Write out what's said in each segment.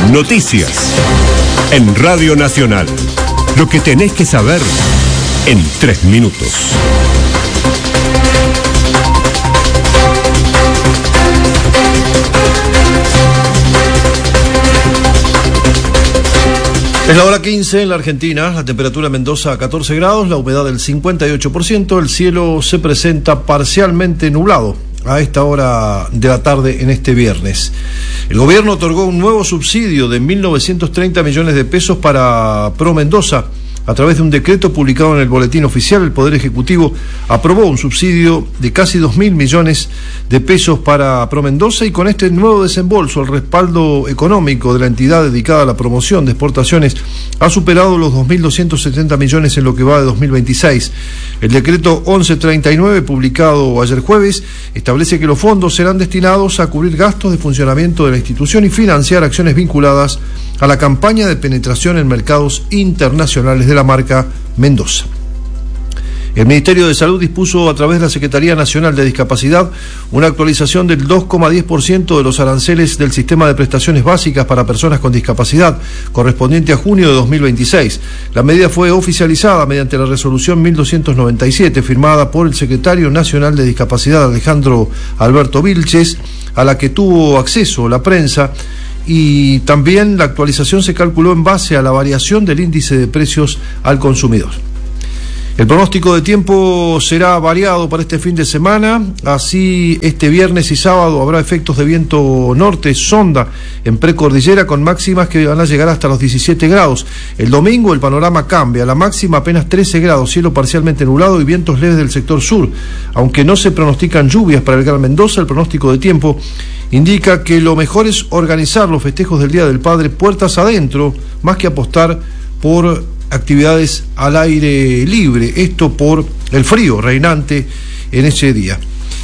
Noticias en Radio Nacional. Lo que tenés que saber en 3 minutos. Es la hora 15 en la Argentina, la temperatura en Mendoza a 14 grados, la humedad del 58%, el cielo se presenta parcialmente nublado a esta hora de la tarde en este viernes. El gobierno otorgó un nuevo subsidio de 1.930 millones de pesos para Pro Mendoza. A través de un decreto publicado en el Boletín Oficial, el Poder Ejecutivo aprobó un subsidio de casi 2.000 millones de pesos para Pro Mendoza, y con este nuevo desembolso el respaldo económico de la entidad dedicada a la promoción de exportaciones ha superado los 2.270 millones en lo que va de 2026. El decreto 1139, publicado ayer jueves, establece que los fondos serán destinados a cubrir gastos de funcionamiento de la institución y financiar acciones vinculadas a la campaña de penetración en mercados internacionales de la marca Mendoza. El Ministerio de Salud dispuso a través de la Secretaría Nacional de Discapacidad una actualización del 2,10% de los aranceles del sistema de prestaciones básicas para personas con discapacidad, correspondiente a junio de 2026. La medida fue oficializada mediante la resolución 1297, firmada por el Secretario Nacional de Discapacidad, Alejandro Alberto Vilches, a la que tuvo acceso la prensa. Y también la actualización se calculó en base a la variación del índice de precios al consumidor. El pronóstico de tiempo será variado para este fin de semana. Así, este viernes y sábado habrá efectos de viento norte, sonda en precordillera, con máximas que van a llegar hasta los 17 grados. El domingo el panorama cambia, la máxima apenas 13 grados, cielo parcialmente nublado y vientos leves del sector sur. Aunque no se pronostican lluvias para el Gran Mendoza, el pronóstico de tiempo indica que lo mejor es organizar los festejos del Día del Padre puertas adentro, más que apostar por actividades al aire libre, esto por el frío reinante en ese día.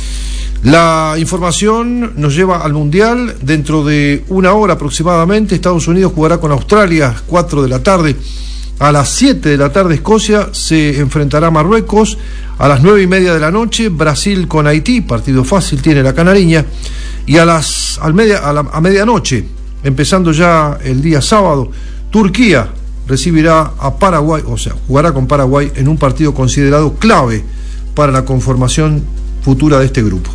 La información nos lleva al Mundial. Dentro de una hora aproximadamente, Estados Unidos jugará con Australia, 4 de la tarde. A las 7 de la tarde, Escocia se enfrentará a Marruecos. A las 9:30 de la noche, Brasil con Haití, partido fácil tiene la canariña. Y a medianoche, empezando ya el día sábado, Turquía recibirá a Paraguay, o sea, jugará con Paraguay en un partido considerado clave para la conformación futura de este grupo.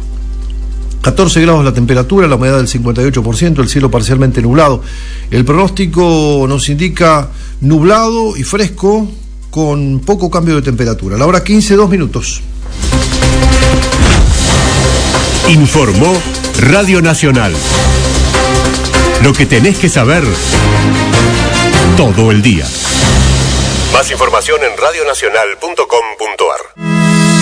14 grados la temperatura, la humedad del 58%, el cielo parcialmente nublado. El pronóstico nos indica nublado y fresco con poco cambio de temperatura. La hora 15, 2 minutos. Informó Radio Nacional. Lo que tenés que saber todo el día. Más información en radionacional.com.ar.